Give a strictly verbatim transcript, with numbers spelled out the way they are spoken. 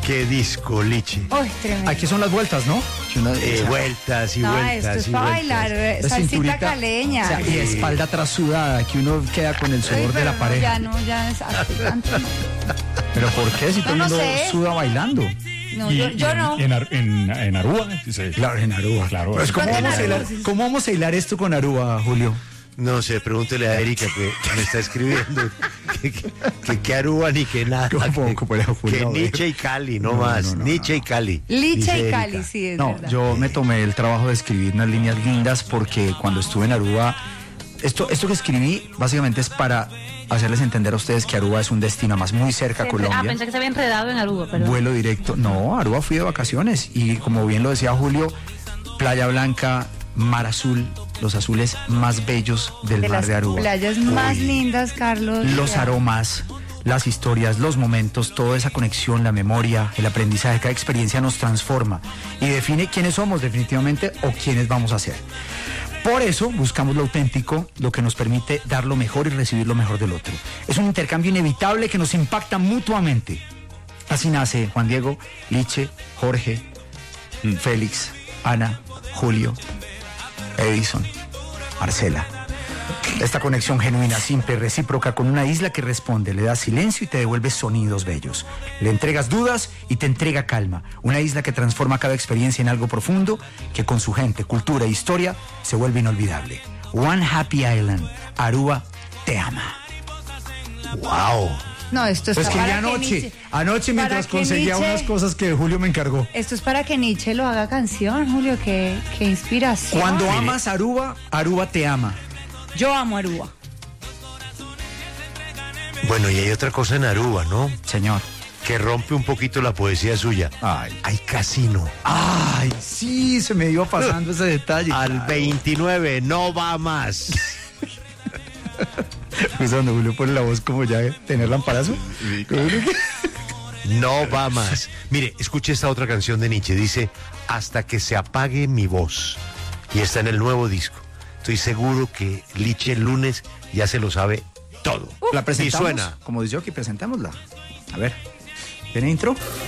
Qué disco, Liche. Uy, tremendo. Aquí son las vueltas, ¿no? Una, eh, vueltas y no, vueltas. esto es y para vueltas. bailar eh, La salsita cinturita, caleña. o sea, y espalda atrás sudada, que uno queda con el sudor Uy, de pero la no, pareja. ya no, ya es así tanto, no. ¿Pero por qué? Si todo el No, no mundo sé. suda bailando. No, Y- yo, y yo en, no. En, Ar- en, en Aruba. Sí. Claro, en Aruba. Claro. Pues, ¿cómo, ¿Cuánto en vamos a Aruba? hilar, ¿Cómo vamos a hilar esto con Aruba, Julio? No sé, pregúntele a Erika que me está escribiendo que, que, que, que Aruba ni que nada. ¿Cómo, que, cómo le que Julio? Nietzsche y Cali, no, No, más. no, no, Nietzsche no. y Cali. Licha dice y Cali, Erika. sí, es No, verdad. yo me tomé el trabajo de escribir unas líneas lindas porque cuando estuve en Aruba, esto, esto que escribí básicamente es para hacerles entender a ustedes que Aruba es un destino más muy cerca a Ah, Colombia. pensé que se había enredado en Aruba, perdón. Vuelo directo. No, Aruba fui de vacaciones y como bien lo decía Julio, Playa Blanca, mar azul, los azules más bellos del De mar las de Aruba. playas más lindas, Carlos. Los Ya. aromas, las historias, los momentos, toda esa conexión, la memoria, el aprendizaje, cada experiencia nos transforma y define quiénes somos definitivamente o quiénes vamos a ser. Por eso buscamos lo auténtico, lo que nos permite dar lo mejor y recibir lo mejor del otro. Es un intercambio inevitable que nos impacta mutuamente. Así nace Juan Diego, Liche, Jorge, Félix, Ana, Julio, Edison, Marcela. Esta conexión genuina, simple, recíproca con una isla que responde, le da silencio y te devuelve sonidos bellos. Le entregas dudas y te entrega calma. Una isla que transforma cada experiencia en algo profundo, que con su gente, cultura e historia se vuelve inolvidable. One Happy Island, Aruba te ama. Wow. No, esto es Pues que para ya que anoche, Nietzsche- anoche mientras para que conseguía Nietzsche- unas cosas que Julio me encargó. Esto es para que Nietzsche lo haga canción, Julio, qué, qué inspiración. Cuando amas Aruba, Aruba te ama. Yo amo Aruba. Bueno, y hay otra cosa en Aruba, ¿no? Señor. Que rompe un poquito la poesía suya. Ay. Hay casino. Ay, sí, se me iba pasando ese detalle. Al claro. veintinueve, no va más. Pues cuando Julio pone la voz como ya tener lamparazo. No va más. Mire, escuche esta otra canción de Nietzsche. Dice, hasta que se apague mi voz. Y está en el nuevo disco. Estoy seguro que Liche el lunes ya se lo sabe todo. La presentamos. Y suena. Como dice yo, que presentémosla. A ver, ¿tiene intro?